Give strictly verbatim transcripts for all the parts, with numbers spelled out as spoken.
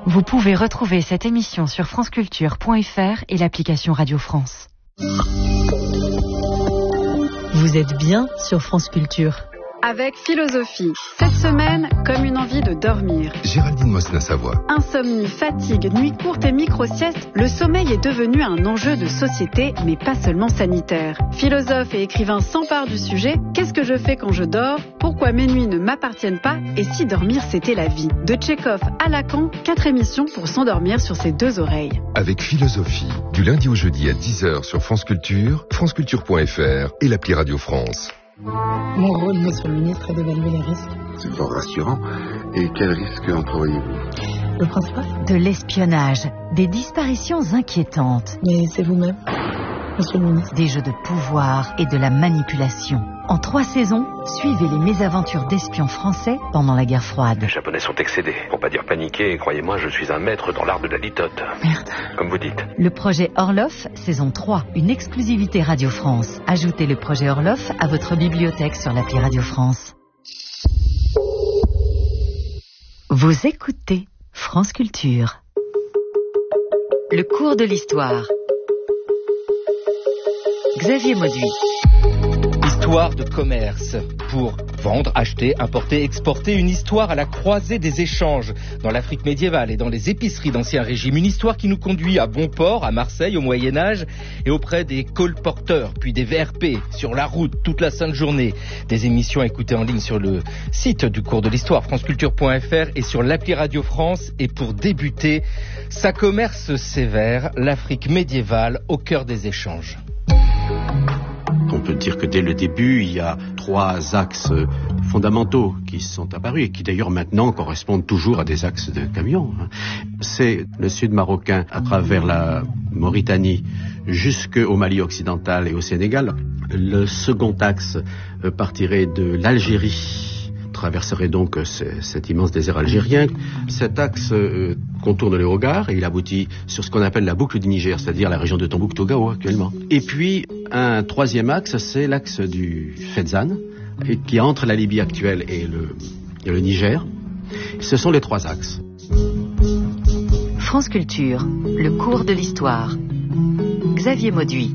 Vous pouvez retrouver cette émission sur franceculture point f r et l'application Radio France. Vous êtes bien sur France Culture. Avec Philosophie. Cette semaine, comme une envie de dormir. Géraldine Mosna-Savoie. Insomnie, fatigue, nuit courte et micro-sieste, le sommeil est devenu un enjeu de société, mais pas seulement sanitaire. Philosophe et écrivain s'empare du sujet. Qu'est-ce que je fais quand je dors ? Pourquoi mes nuits ne m'appartiennent pas ? Et si dormir c'était la vie ? De Tchekhov à Lacan, quatre émissions pour s'endormir sur ses deux oreilles. Avec Philosophie, du lundi au jeudi à dix heures sur France Culture, franceculture point f r et l'appli Radio France. Mon rôle, monsieur le ministre, est d'évaluer les risques. C'est fort rassurant. Et quels risques entrevoyez-vous ? Le principal ? De l'espionnage, des disparitions inquiétantes. Mais c'est vous-même, monsieur le ministre. Des jeux de pouvoir et de la manipulation. En trois saisons, suivez les mésaventures d'espions français pendant la guerre froide. Les Japonais sont excédés, pour pas dire paniqués, et croyez-moi, je suis un maître dans l'art de la litote. Merde. Comme vous dites. Le projet Orloff, saison trois, une exclusivité Radio France. Ajoutez le projet Orloff à votre bibliothèque sur l'appli Radio France. Vous écoutez France Culture. Le cours de l'histoire. Xavier Mauduit. Histoire de commerce. Pour vendre, acheter, importer, exporter, une histoire à la croisée des échanges dans l'Afrique médiévale et dans les épiceries d'Ancien Régime. Une histoire qui nous conduit à Bonport, à Marseille, au Moyen-Âge et auprès des colporteurs, puis des V R P, sur la route, toute la sainte journée. Des émissions à écouter en ligne sur le site du cours de l'histoire, franceculture point f r et sur l'appli Radio France. Et pour débuter, ça commerce sévère, l'Afrique médiévale au cœur des échanges. On peut dire que dès le début, il y a trois axes fondamentaux qui sont apparus et qui d'ailleurs maintenant correspondent toujours à des axes de camions. C'est le sud marocain à travers la Mauritanie jusqu'au Mali occidental et au Sénégal. Le second axe partirait de l'Algérie, traverserait donc cet immense désert algérien. Cet axe euh, contourne le regard et il aboutit sur ce qu'on appelle la boucle du Niger, c'est-à-dire la région de Tombouctou-Gao actuellement. Et puis un troisième axe, c'est l'axe du Fezzan, et qui entre la Libye actuelle et le, et le Niger. Ce sont les trois axes. France Culture, le cours de l'histoire. Xavier Mauduit.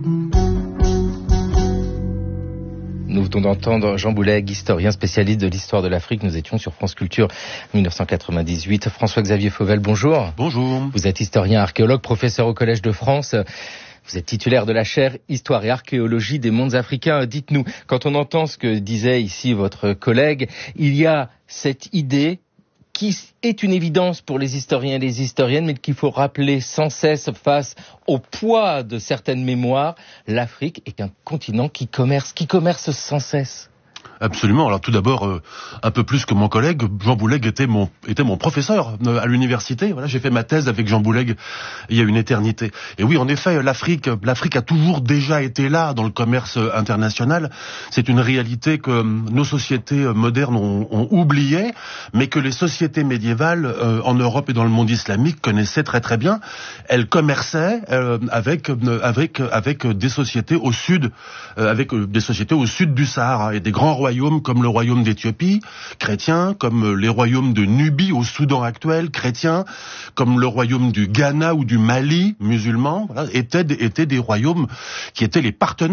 Nous venons d'entendre Jean Bouleg, historien spécialiste de l'histoire de l'Afrique. Nous étions sur France Culture dix-neuf cent quatre-vingt-dix-huit. François-Xavier Fauvel, bonjour. Bonjour. Vous êtes historien archéologue, professeur au Collège de France. Vous êtes titulaire de la chaire Histoire et archéologie des mondes africains. Dites-nous, quand on entend ce que disait ici votre collègue, il y a cette idée qui est une évidence pour les historiens et les historiennes, mais qu'il faut rappeler sans cesse face au poids de certaines mémoires. L'Afrique est un continent qui commerce, qui commerce sans cesse. Absolument. Alors tout d'abord, euh, un peu plus que mon collègue, Jean Bouleg était mon était mon professeur euh, à l'université. Voilà, j'ai fait ma thèse avec Jean Bouleg il y a une éternité. Et oui, en effet, l'Afrique, l'Afrique a toujours déjà été là dans le commerce international. C'est une réalité que nos sociétés modernes ont, ont oubliée, mais que les sociétés médiévales euh, en Europe et dans le monde islamique connaissaient très très bien. Elles commerçaient euh, avec avec avec des sociétés au sud, euh, avec des sociétés au sud du Sahara et des grands royaumes comme le royaume d'Éthiopie, chrétien, comme les royaumes de Nubie au Soudan actuel, chrétien, comme le royaume du Ghana ou du Mali, musulman, voilà, étaient, étaient des royaumes qui étaient les partenaires